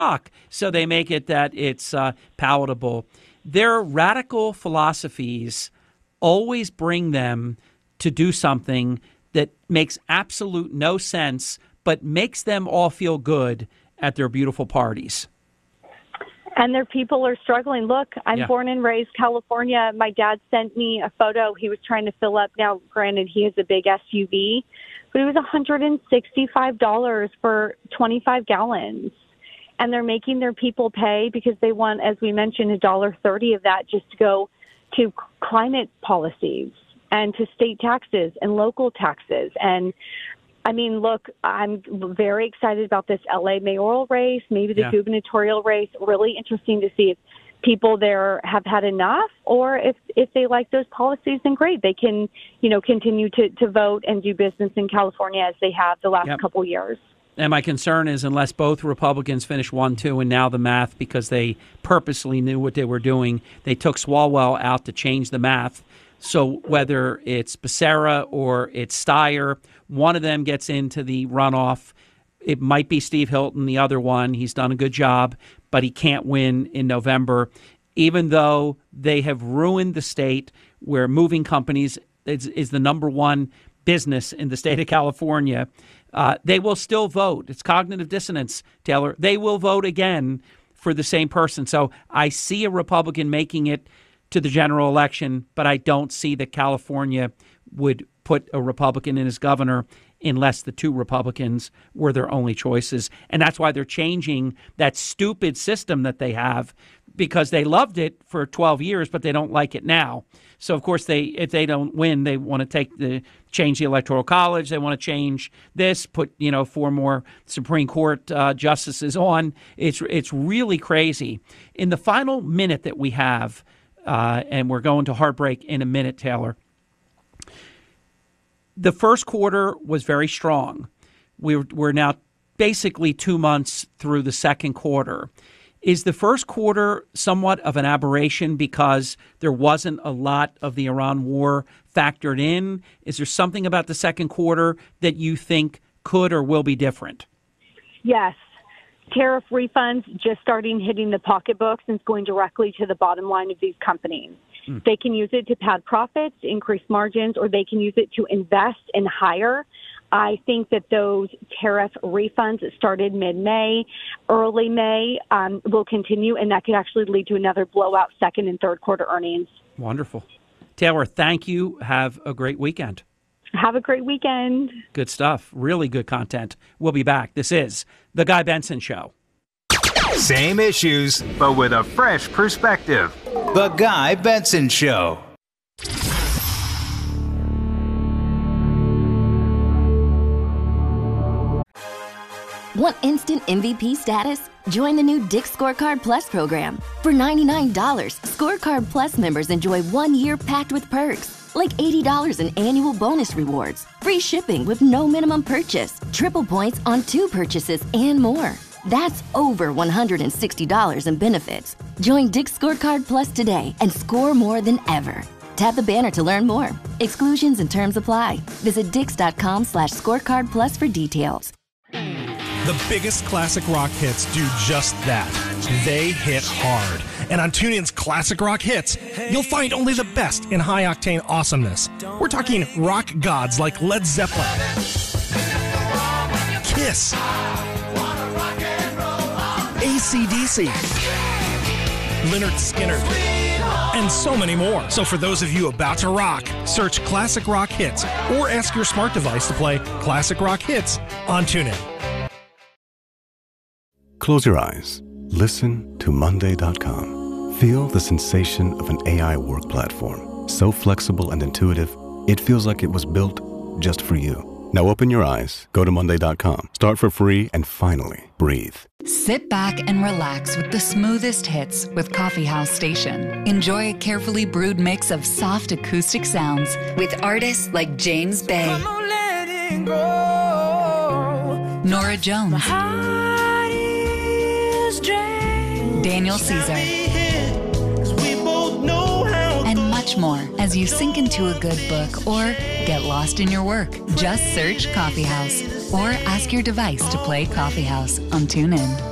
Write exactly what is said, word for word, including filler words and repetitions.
so they make it that it's uh, palatable. Their radical philosophies always bring them to do something that makes absolute no sense, but makes them all feel good at their beautiful parties. And their people are struggling. Look, I'm Yeah. born and raised California. My dad sent me a photo. He was trying to fill up. Now, granted, he has a big S U V, but it was one hundred sixty-five dollars for twenty-five gallons. And they're making their people pay because they want, as we mentioned, one dollar thirty of that just to go to climate policies and to state taxes and local taxes. And I mean, look, I'm very excited about this L A mayoral race, maybe the Yeah. gubernatorial race. Really interesting to see if people there have had enough, or if, if they like those policies, then great. They can, you know, continue to, to vote and do business in California as they have the last Yep. couple years. And my concern is unless both Republicans finish one two and now the math, because they purposely knew what they were doing, they took Swalwell out to change the math. So whether it's Becerra or it's Steyer, one of them gets into the runoff. It might be Steve Hilton, the other one. He's done a good job, but he can't win in November, even though they have ruined the state where moving companies is, is the number one business in the state of California. Uh, they will still vote. It's cognitive dissonance, Taylor. They will vote again for the same person. So I see a Republican making it to the general election, but I don't see that California would put a Republican in as governor unless the two Republicans were their only choices. And that's why they're changing that stupid system that they have, because they loved it for twelve years, but they don't like it now. So, of course, they if they don't win, they want to take the change the Electoral College. They want to change this, put, you know, four more Supreme Court uh, justices on. It's it's really crazy. In the final minute that we have, uh, and we're going to heartbreak in a minute, Taylor, the first quarter was very strong. We're, we're now basically two months through the second quarter. Is the first quarter somewhat of an aberration because there wasn't a lot of the Iran war factored in? Is there something about the second quarter that you think could or will be different? Yes. Tariff refunds just starting hitting the pocketbooks and it's going directly to the bottom line of these companies. Mm. They can use it to pad profits, increase margins, or they can use it to invest and hire. I think that those tariff refunds that started mid-May, early May, um, will continue, and that could actually lead to another blowout second and third quarter earnings. Wonderful. Taylor, thank you. Have a great weekend. Have a great weekend. Good stuff. Really good content. We'll be back. This is The Guy Benson Show. Same issues, but with a fresh perspective. The Guy Benson Show. Want instant M V P status? Join the new Dick's Scorecard Plus program. For ninety-nine dollars, Scorecard Plus members enjoy one year packed with perks, like eighty dollars in annual bonus rewards, free shipping with no minimum purchase, triple points on two purchases, and more. That's over one hundred sixty dollars in benefits. Join Dick's Scorecard Plus today and score more than ever. Tap the banner to learn more. Exclusions and terms apply. Visit dix.com slash scorecard plus for details. The biggest classic rock hits do just that. They hit hard. And on TuneIn's Classic Rock Hits, you'll find only the best in high-octane awesomeness. We're talking rock gods like Led Zeppelin, Kiss, A C D C, Lynyrd Skynyrd, and so many more. So for those of you about to rock, search Classic Rock Hits or ask your smart device to play Classic Rock Hits on TuneIn. Close your eyes. Listen to Monday dot com. Feel the sensation of an A I work platform. So flexible and intuitive, it feels like it was built just for you. Now open your eyes, go to Monday dot com, start for free, and finally, breathe. Sit back and relax with the smoothest hits with Coffee House Station. Enjoy a carefully brewed mix of soft acoustic sounds with artists like James Bay, Nora Jones, Daniel Caesar, and much more as you sink into a good book or get lost in your work. Just search Coffee House or ask your device to play Coffee House on TuneIn.